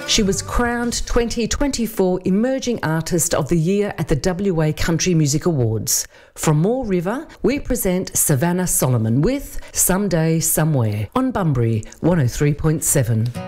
She was crowned 2024 Emerging Artist of the Year at the WA Country Music Awards. From Moore River, we present Savannah Solomon with Someday Somewhere on Bunbury 103.7.